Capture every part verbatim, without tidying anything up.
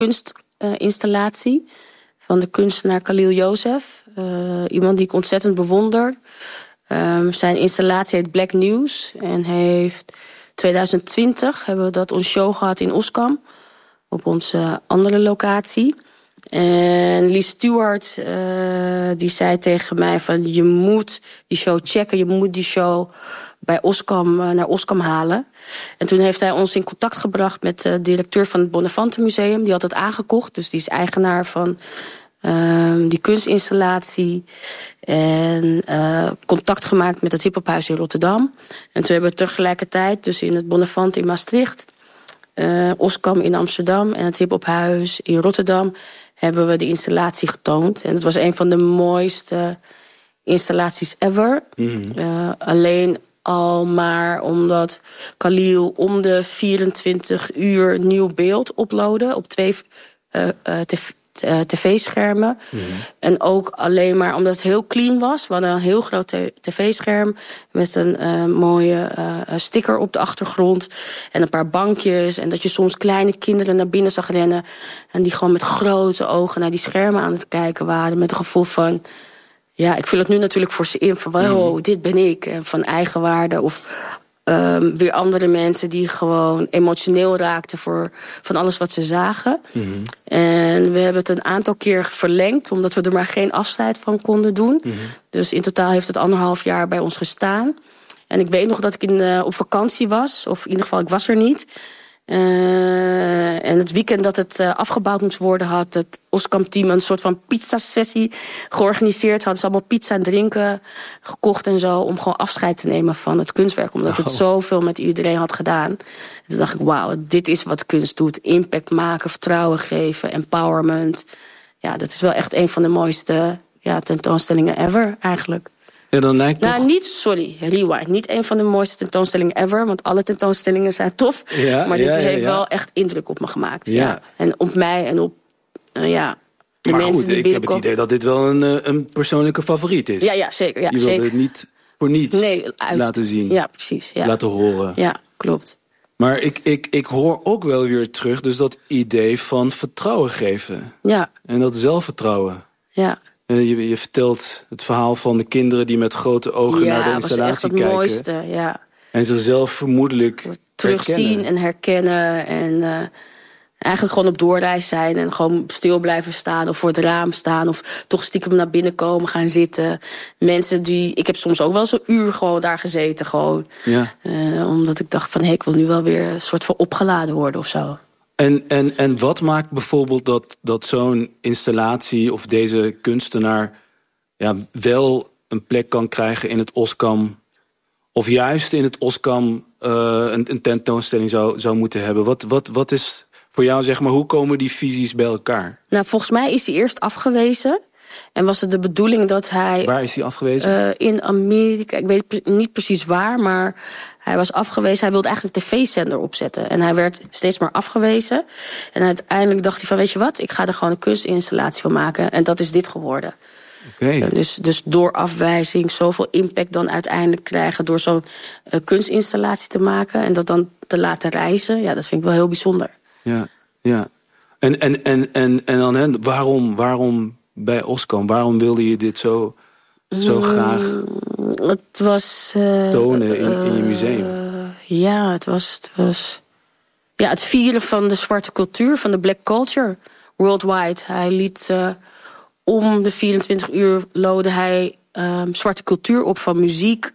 kunstinstallatie uh, van de kunstenaar Khalil Joseph. Uh, iemand die ik ontzettend bewonder. Um, zijn installatie heet Black News. En heeft twintig twintig hebben we dat ons show gehad in Oskam. Op onze andere locatie. En Lee Stewart, uh, die zei tegen mij van... je moet die show checken, je moet die show bij Oskam, uh, naar Oskam halen. En toen heeft hij ons in contact gebracht met de directeur van het Bonnefante Museum. Die had het aangekocht, dus die is eigenaar van uh, die kunstinstallatie. En uh, contact gemaakt met het hiphophuis in Rotterdam. En toen hebben we tegelijkertijd, dus in het Bonnefante in Maastricht... Uh, Oskam in Amsterdam en het hiphophuis in Rotterdam... hebben we de installatie getoond. En het was een van de mooiste installaties ever. Mm-hmm. Uh, alleen al maar omdat Khalil om de vierentwintig uur nieuw beeld uploadde... op twee uh, uh, tv-schermen. Mm-hmm. En ook alleen maar omdat het heel clean was. We hadden een heel groot tv-scherm... met een uh, mooie uh, sticker op de achtergrond... en een paar bankjes. En dat je soms kleine kinderen naar binnen zag rennen... en die gewoon met grote ogen naar die schermen aan het kijken waren... met een gevoel van... ja, ik vul het nu natuurlijk voor ze in... van wow, mm-hmm. dit ben ik, en van eigenwaarde... of Um, weer andere mensen die gewoon emotioneel raakten... voor van alles wat ze zagen. Mm-hmm. En we hebben het een aantal keer verlengd... omdat we er maar geen afscheid van konden doen. Mm-hmm. Dus in totaal heeft het anderhalf jaar bij ons gestaan. En ik weet nog dat ik in, uh, op vakantie was. Of in ieder geval, ik was er niet. Uh, en het weekend dat het uh, afgebouwd moest worden... had het Oskam-team een soort van pizza-sessie georganiseerd. Hadden ze allemaal pizza en drinken gekocht en zo... om gewoon afscheid te nemen van het kunstwerk. Omdat het oh. zoveel met iedereen had gedaan. En toen dacht ik, wauw, dit is wat kunst doet. Impact maken, vertrouwen geven, empowerment. Ja, dat is wel echt een van de mooiste ja, tentoonstellingen ever, eigenlijk. Ja, dan lijkt nou, toch... niet, sorry, rewind. Niet een van de mooiste tentoonstellingen ever. Want alle tentoonstellingen zijn tof. Ja, maar dit ja, ja, heeft ja. wel echt indruk op me gemaakt. Ja. Ja. En op mij en op uh, ja, de maar mensen goed, die ik binnenkomen. heb het idee dat dit wel een, een persoonlijke favoriet is. Ja, ja zeker. Ja, je wilde zeker. het niet voor niets nee, uit. laten zien. Ja, precies. Ja. Laten horen. Ja, klopt. Maar ik, ik, ik hoor ook wel weer terug dus dat idee van vertrouwen geven. Ja. En dat zelfvertrouwen. Ja. Je, je vertelt het verhaal van de kinderen die met grote ogen ja, naar de installatie kijken. Ja, dat was echt het mooiste, ja. En zichzelf vermoedelijk terugzien herkennen. en herkennen. En uh, eigenlijk gewoon op doorreis zijn. En gewoon stil blijven staan of voor het raam staan. Of toch stiekem naar binnen komen, gaan zitten. Mensen die... Ik heb soms ook wel zo'n uur gewoon daar gezeten. Gewoon. Ja. Uh, omdat ik dacht van, hé, ik wil nu wel weer een soort van opgeladen worden of zo. En, en, en wat maakt bijvoorbeeld dat, dat zo'n installatie of deze kunstenaar ja, wel een plek kan krijgen in het Oskam, of juist in het Oskam uh, een, een tentoonstelling zou, zou moeten hebben? Wat, wat, wat is voor jou, zeg maar, hoe komen die visies bij elkaar? Nou, volgens mij is hij eerst afgewezen. En was het de bedoeling dat hij... Waar is hij afgewezen? Uh, in Amerika, ik weet pre- niet precies waar, maar hij was afgewezen. Hij wilde eigenlijk een tv-zender opzetten. En hij werd steeds maar afgewezen. En uiteindelijk dacht hij van, weet je wat, ik ga er gewoon een kunstinstallatie van maken. En dat is dit geworden. Okay. Uh, dus, dus door afwijzing zoveel impact dan uiteindelijk krijgen door zo'n uh, kunstinstallatie te maken. En dat dan te laten reizen. Ja, dat vind ik wel heel bijzonder. Ja, ja. En, en, en, en, en dan, hè, waarom... waarom bij Oskam, waarom wilde je dit zo, zo mm, graag het was, uh, tonen in, in je museum? Uh, ja, het was, het was ja, het vieren van de zwarte cultuur, van de black culture worldwide. Hij liet uh, om de vierentwintig uur loodde hij uh, zwarte cultuur op, van muziek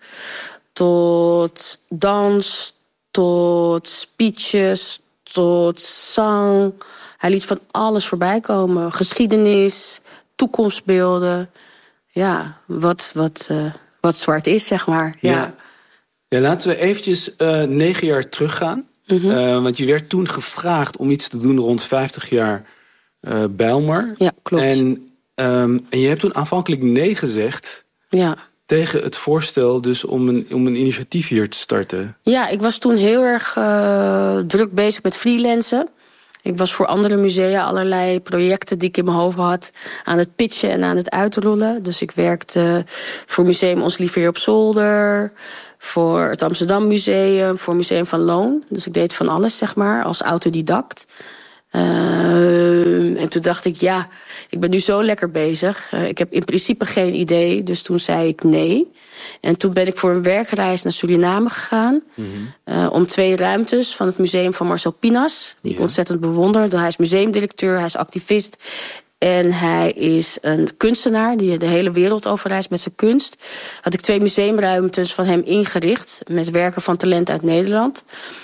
tot dans, tot speeches, tot zang. Hij liet van alles voorbij komen. Geschiedenis, toekomstbeelden. Ja, wat, wat, uh, wat zwart is, zeg maar. Ja. Ja. Ja, laten we eventjes uh, negen jaar teruggaan. Mm-hmm. Uh, want je werd toen gevraagd om iets te doen rond vijftig jaar uh, Bijlmer. Ja, klopt. En, um, en je hebt toen aanvankelijk nee gezegd. Ja. Tegen het voorstel dus om een, om een initiatief hier te starten. Ja, ik was toen heel erg uh, druk bezig met freelancen. Ik was voor andere musea allerlei projecten die ik in mijn hoofd had aan het pitchen en aan het uitrollen. Dus ik werkte voor Museum Ons Lieve Heer op Zolder, voor het Amsterdam Museum, voor Museum van Loon. Dus ik deed van alles, zeg maar, als autodidact. Uh, en toen dacht ik, ja, ik ben nu zo lekker bezig. Uh, ik heb in principe geen idee, dus toen zei ik nee. En toen ben ik voor een werkreis naar Suriname gegaan. Mm-hmm. Uh, om twee ruimtes van het museum van Marcel Pinas. Die ik ja. ontzettend bewonder. Hij is museumdirecteur, hij is activist. En hij is een kunstenaar die de hele wereld overreist met zijn kunst. Had ik twee museumruimtes van hem ingericht. Met werken van talent uit Nederland.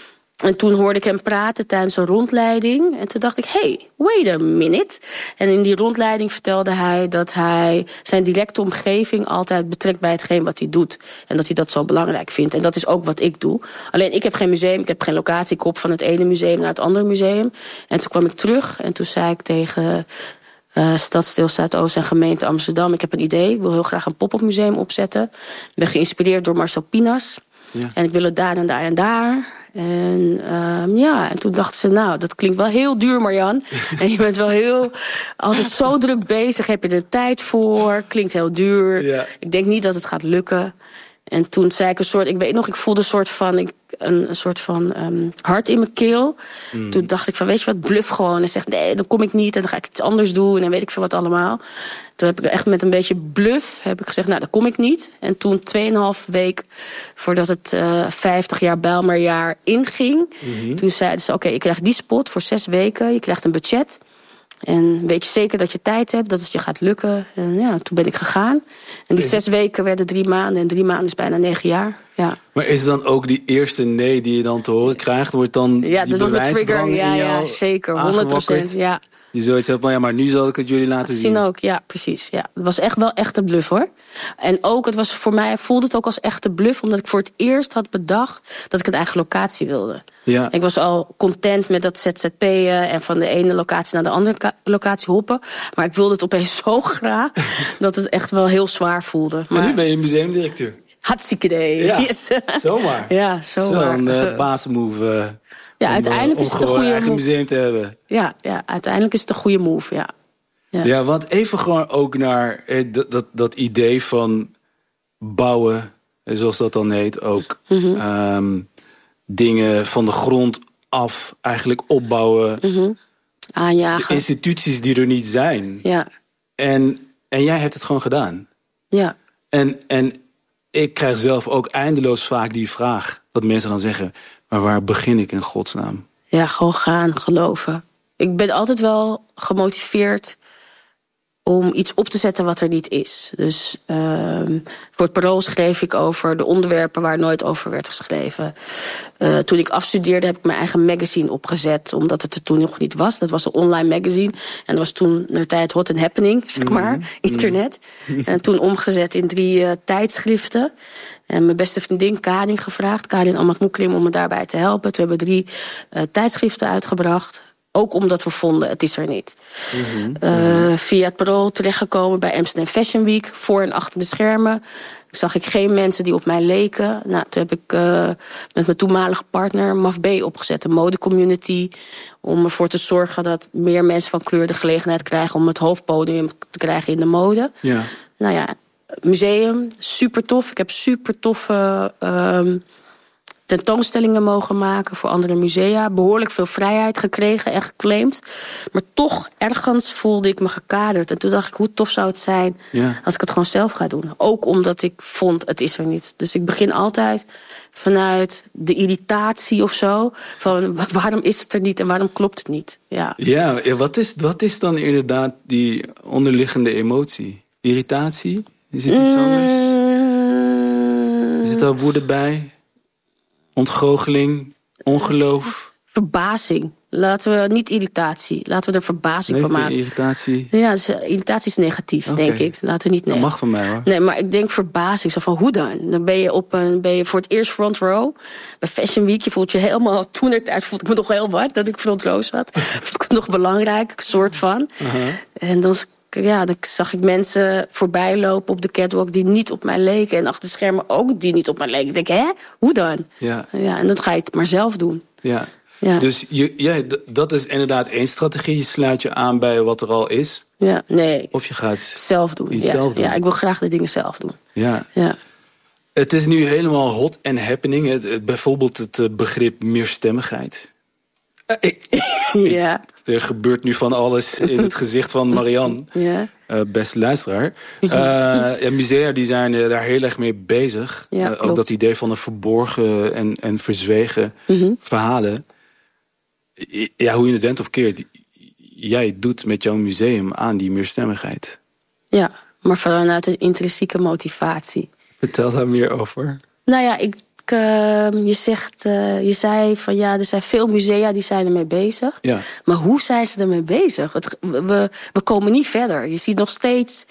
En toen hoorde ik hem praten tijdens een rondleiding. En toen dacht ik, hey, wait a minute. En in die rondleiding vertelde hij dat hij zijn directe omgeving altijd betrekt bij hetgeen wat hij doet. En dat hij dat zo belangrijk vindt. En dat is ook wat ik doe. Alleen ik heb geen museum, ik heb geen locatie. Ik hop van het ene museum naar het andere museum. En toen kwam ik terug en toen zei ik tegen uh, Stadsdeel Zuidoost en gemeente Amsterdam, ik heb een idee, ik wil heel graag een pop-up museum opzetten. Ik ben geïnspireerd door Marcel Pinas. Ja. En ik wil het daar en daar en daar. En uh, ja, en toen dachten ze, nou, dat klinkt wel heel duur, Marjan. En je bent wel heel, altijd zo druk bezig, heb je er tijd voor, klinkt heel duur. Ja. Ik denk niet dat het gaat lukken. En toen zei ik een soort, ik weet nog, ik voelde een soort van, ik, een, een soort van um, hart in mijn keel. Mm. Toen dacht ik van, weet je wat, bluff gewoon. En zeg, nee, dan kom ik niet en dan ga ik iets anders doen en weet ik veel wat allemaal. Toen heb ik echt met een beetje bluff heb ik gezegd, nou, dan kom ik niet. En toen tweeënhalf week voordat het uh, vijftig jaar Bijlmerjaar inging, mm-hmm. toen zeiden ze, oké, okay, je krijgt die spot voor zes weken, je krijgt een budget. En weet je zeker dat je tijd hebt, dat het je gaat lukken. En ja, toen ben ik gegaan. En die zes weken werden drie maanden. En drie maanden is bijna negen jaar. Ja. Maar is dan ook die eerste nee die je dan te horen krijgt, wordt dan ja, die dat was mijn trigger. Ja, ja, zeker. honderd procent. Ja. Die zoiets hebt van, ja, maar nu zal ik het jullie laten zien. Zien ook, ja, precies. Ja. Het was echt wel echte bluff, hoor. En ook, het was voor mij, voelde het ook als echte bluff, omdat ik voor het eerst had bedacht dat ik een eigen locatie wilde. Ja. Ik was al content met dat Z Z P'en en van de ene locatie naar de andere ka- locatie hoppen. Maar ik wilde het opeens zo graag dat het echt wel heel zwaar voelde. Maar en nu ben je museumdirecteur. Hartstikke idee. Ja, yes. zomaar. Ja, zomaar. Zo'n uh, basismove. Uh, ja, om, uiteindelijk om is het een goede eigen move. museum te hebben. Ja, ja, uiteindelijk is het een goede move, ja. Ja, ja, want even gewoon ook naar eh, dat, dat, dat idee van bouwen, zoals dat dan heet, ook mm-hmm. um, dingen van de grond af eigenlijk opbouwen. Mm-hmm. Aanjagen. De instituties die er niet zijn. Ja. En, en jij hebt het gewoon gedaan. Ja. En, en ik krijg zelf ook eindeloos vaak die vraag, dat mensen dan zeggen, maar waar begin ik in godsnaam? Ja, gewoon gaan, geloven. Ik ben altijd wel gemotiveerd om iets op te zetten wat er niet is. Dus uh, voor het Parool schreef ik over de onderwerpen waar nooit over werd geschreven. Uh, toen ik afstudeerde heb ik mijn eigen magazine opgezet, omdat het er toen nog niet was. Dat was een online magazine. En dat was toen naar tijd hot and happening, zeg maar, mm-hmm. internet. Mm-hmm. En toen omgezet in drie uh, tijdschriften. En mijn beste vriendin Karin gevraagd, Karin Amatmoekrim, om me daarbij te helpen. Toen hebben we drie uh, tijdschriften uitgebracht. Ook omdat we vonden, het is er niet. Mm-hmm. Uh, via het Parool terechtgekomen bij Amsterdam Fashion Week. Voor en achter de schermen zag ik geen mensen die op mij leken. Nou, toen heb ik uh, met mijn toenmalige partner M A F B opgezet. Een modecommunity. Om ervoor te zorgen dat meer mensen van kleur de gelegenheid krijgen om het hoofdpodium te krijgen in de mode. Ja. Nou ja, museum, super tof. Ik heb super toffe Uh, tentoonstellingen mogen maken voor andere musea. Behoorlijk veel vrijheid gekregen en geclaimd. Maar toch, ergens voelde ik me gekaderd. En toen dacht ik, hoe tof zou het zijn ja. als ik het gewoon zelf ga doen. Ook omdat ik vond, het is er niet. Dus ik begin altijd vanuit de irritatie of zo. Van waarom is het er niet en waarom klopt het niet? Ja, ja wat, is, wat is dan inderdaad die onderliggende emotie? Irritatie? Is het iets anders? Mm. Is het al woede bij? Ontgoocheling, ongeloof? Verbazing. Laten we niet irritatie. Laten we er verbazing nee, van maken. Irritatie? Ja, irritatie is negatief, okay. denk ik. Laten we niet. Nee. Dat mag van mij, hoor. Nee, maar ik denk verbazing. Zo van, hoe dan? Dan ben je op een, ben je voor het eerst front row bij Fashion Week. Je voelt je helemaal. Toenertijd voelde ik me nog heel wat dat ik front row zat. Vond ik het nog belangrijk, soort van. Uh-huh. En dan. Ja, dan zag ik mensen voorbij lopen op de catwalk die niet op mij leken. En achter de schermen ook die niet op mij leken. Ik denk, hè? Hoe dan? Ja. Ja, en dan ga je het maar zelf doen. Ja. Ja. Dus je, ja, dat is inderdaad één strategie. Je sluit je aan bij wat er al is. Ja, nee. Of je gaat zelf doen. Iets ja. zelf doen. Ja, ik wil graag de dingen zelf doen. Ja. Ja. Het is nu helemaal hot and happening. Het, het, bijvoorbeeld het begrip meerstemmigheid. ja. Er gebeurt nu van alles in het gezicht van Marianne. Ja. Uh, beste luisteraar. Uh, ja, musea die zijn uh, daar heel erg mee bezig. Ja, uh, ook dat idee van een verborgen en, en verzwegen mm-hmm. verhalen. Ja, hoe je het went of keert. Jij doet met jouw museum aan die meerstemmigheid. Ja, maar vanuit een intrinsieke motivatie. Vertel daar meer over. Nou ja, ik, uh, je, zegt, uh, je zei van ja, er zijn veel musea die zijn ermee bezig. Ja. Maar hoe zijn ze ermee bezig? Het, we, we komen niet verder. Je ziet nog steeds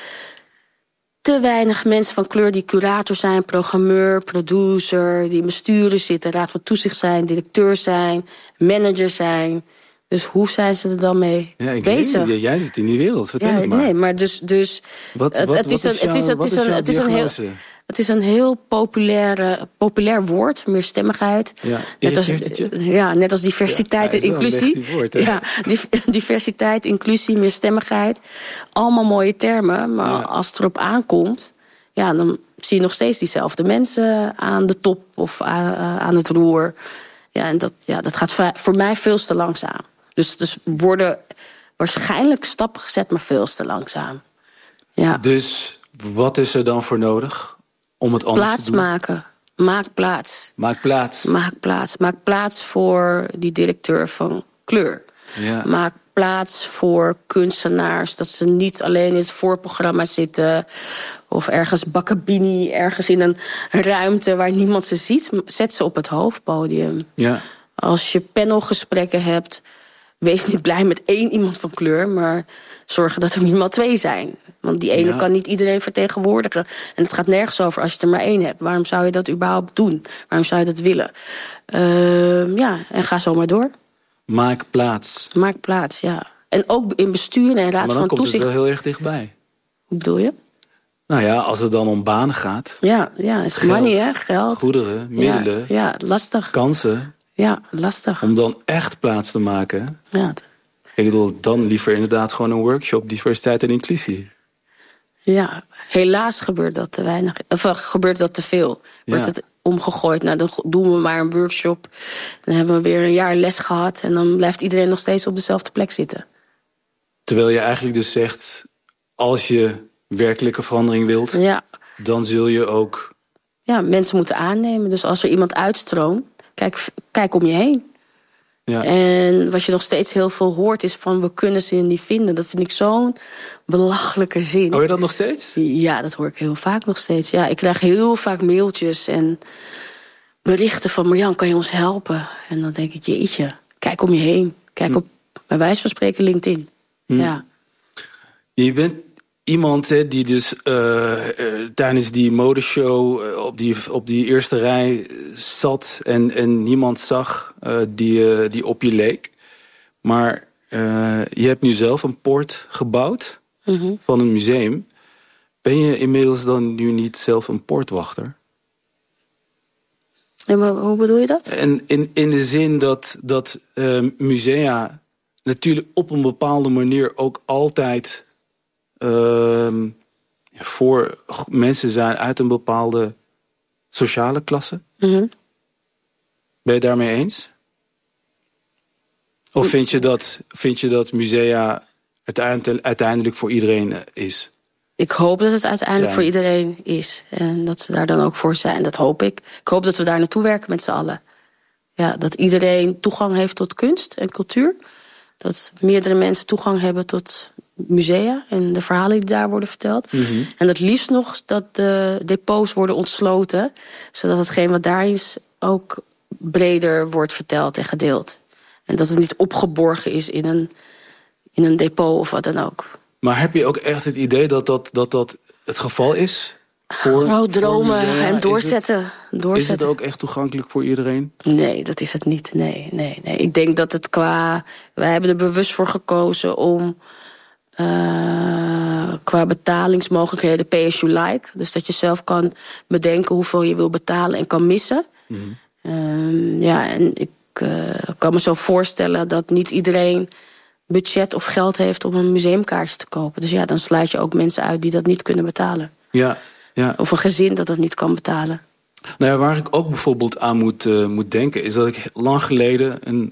te weinig mensen van kleur die curator zijn, programmeur, producer, die in besturen zitten, raad van toezicht zijn, directeur zijn, manager zijn. Dus hoe zijn ze er dan mee ja, ik bezig? Weet, jij zit in die wereld, vertel ja, het maar. Nee, maar dus, dus wat, het, wat, het is een, het is, het is een, het is een heel, het is een heel populaire, populair woord, meerstemmigheid. Ja, net als, ja, net als diversiteit ja, en inclusie. Woord, ja, diversiteit, inclusie, meerstemmigheid. Allemaal mooie termen, maar ja. als het erop aankomt, ja, dan zie je nog steeds diezelfde mensen aan de top of aan, aan het roer. Ja, en dat, ja, dat gaat voor mij veel te langzaam. Dus, dus worden waarschijnlijk stappen gezet, maar veel te langzaam. Ja. Dus wat is er dan voor nodig om het anders plaats te doen? maken. Maak plaats. Maak plaats. Maak plaats. Maak plaats voor die directeur van kleur. Ja. Maak plaats voor kunstenaars. Dat ze niet alleen in het voorprogramma zitten. Of ergens bakkabini, ergens in een ruimte waar niemand ze ziet. Zet ze op het hoofdpodium. Ja. Als je panelgesprekken hebt, wees niet blij met één iemand van kleur, maar zorg dat er minimaal twee zijn. Want die ene ja. kan niet iedereen vertegenwoordigen. En het gaat nergens over als je er maar één hebt. Waarom zou je dat überhaupt doen? Waarom zou je dat willen? Uh, ja, en ga zo maar door. Maak plaats. Maak plaats, ja. En ook in bestuur en raad van toezicht. Maar dan komt het wel heel erg dichtbij. Hoe bedoel je? Nou ja, als het dan om banen gaat. Ja, ja, is geld, money, hè? Geld. Goederen, middelen. Ja, ja, lastig. Kansen. Ja, lastig. Om dan echt plaats te maken. Ja. Ik bedoel, dan liever inderdaad gewoon een workshop diversiteit en inclusie. Ja, helaas gebeurt dat te weinig. Of gebeurt dat te veel. Wordt ja. het omgegooid. Nou, dan doen we maar een workshop. Dan hebben we weer een jaar les gehad. En dan blijft iedereen nog steeds op dezelfde plek zitten. Terwijl je eigenlijk dus zegt, als je werkelijke verandering wilt, ja. dan zul je ook... Ja, mensen moeten aannemen. Dus als er iemand uitstroomt, kijk, kijk om je heen. Ja. En wat je nog steeds heel veel hoort is van, we kunnen ze niet vinden. Dat vind ik zo'n belachelijke zin. Hoor je dat nog steeds? Ja, dat hoor ik heel vaak nog steeds. Ja, ik krijg heel vaak mailtjes en berichten van, Marjan, kan je ons helpen? En dan denk ik, jeetje, kijk om je heen. Kijk hm. op, bij wijze van spreken, LinkedIn. Hm. Ja. Je bent iemand hè, die dus uh, uh, tijdens die modeshow uh, op, die, op die eerste rij zat en, en niemand zag uh, die, uh, die op je leek. Maar uh, je hebt nu zelf een poort gebouwd mm-hmm. van een museum. Ben je inmiddels dan nu niet zelf een poortwachter? Ja, maar hoe bedoel je dat? En in, in de zin dat, dat uh, musea natuurlijk op een bepaalde manier ook altijd Uh, voor mensen zijn uit een bepaalde sociale klasse. Mm-hmm. Ben je het daarmee eens? Of vind je dat, vind je dat musea uiteindelijk, uiteindelijk voor iedereen is? Ik hoop dat het uiteindelijk zijn. voor iedereen is. En dat ze daar dan ook voor zijn. Dat hoop ik. Ik hoop dat we daar naartoe werken met z'n allen. Ja, dat iedereen toegang heeft tot kunst en cultuur. Dat meerdere mensen toegang hebben tot musea en de verhalen die daar worden verteld. Mm-hmm. En dat liefst nog dat de depots worden ontsloten, zodat hetgeen wat daar is ook breder wordt verteld en gedeeld. En dat het niet opgeborgen is in een, in een depot of wat dan ook. Maar heb je ook echt het idee dat dat, dat, dat het geval is? Voor, oh, dromen voor en doorzetten. Is het, doorzetten. Is het ook echt toegankelijk voor iedereen? Nee, dat is het niet. Nee, nee, nee. Ik denk dat het qua... Wij hebben er bewust voor gekozen om Uh, qua betalingsmogelijkheden pay as you like. Dus dat je zelf kan bedenken hoeveel je wil betalen en kan missen. Mm-hmm. Uh, ja, en ik uh, kan me zo voorstellen dat niet iedereen budget of geld heeft om een museumkaartje te kopen. Dus ja, dan sluit je ook mensen uit die dat niet kunnen betalen. Ja, ja. Of een gezin dat dat niet kan betalen. Nou ja, waar ik ook bijvoorbeeld aan moet, uh, moet denken is dat ik lang geleden een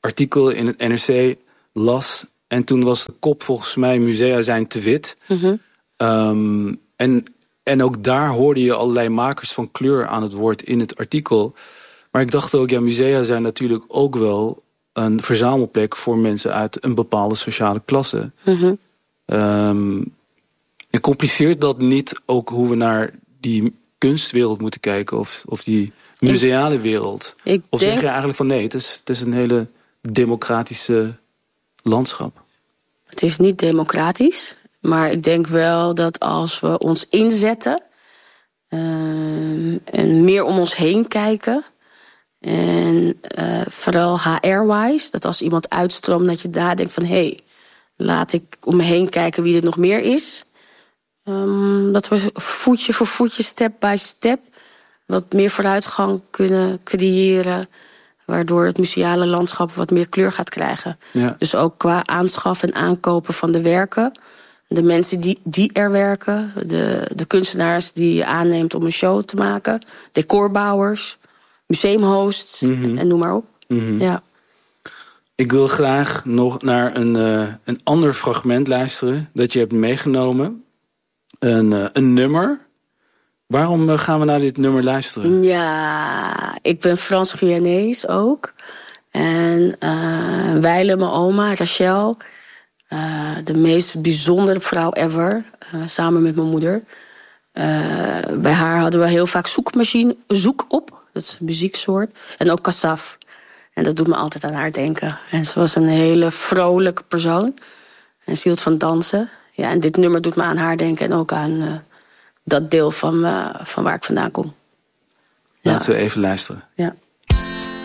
artikel in het N R C las. En toen was de kop volgens mij musea zijn te wit. Mm-hmm. Um, en, en ook daar hoorde je allerlei makers van kleur aan het woord in het artikel. Maar ik dacht ook, ja, musea zijn natuurlijk ook wel een verzamelplek voor mensen uit een bepaalde sociale klasse. Mm-hmm. Um, en compliceert dat niet ook hoe we naar die kunstwereld moeten kijken of, of die museale wereld? Ik of denk... zeg je eigenlijk van nee, het is, het is een hele democratische landschap? Het is niet democratisch, maar ik denk wel dat als we ons inzetten uh, en meer om ons heen kijken en uh, vooral H R-wise, dat als iemand uitstroomt dat je daar denkt van hé, hey, laat ik om me heen kijken wie er nog meer is. Um, dat we voetje voor voetje, step by step, wat meer vooruitgang kunnen creëren, waardoor het museale landschap wat meer kleur gaat krijgen. Ja. Dus ook qua aanschaf en aankopen van de werken. De mensen die, die er werken. De, de kunstenaars die je aanneemt om een show te maken. Decorbouwers, museumhosts mm-hmm. en noem maar op. Mm-hmm. Ja. Ik wil graag nog naar een, uh, een ander fragment luisteren dat je hebt meegenomen. Een, uh, een nummer. Waarom uh, gaan we naar dit nummer luisteren? Ja, ik ben Frans-Guyanees ook. En uh, Weile, mijn oma, Rachel, uh, de meest bijzondere vrouw ever, uh, samen met mijn moeder. Uh, bij haar hadden we heel vaak zoekmachine, zoek op, dat is een muzieksoort. En ook kassaf. En dat doet me altijd aan haar denken. En ze was een hele vrolijke persoon. En ze hield van dansen. Ja, en dit nummer doet me aan haar denken en ook aan uh, dat deel van, uh, van waar ik vandaan kom. Laten ja. we even luisteren. Ja.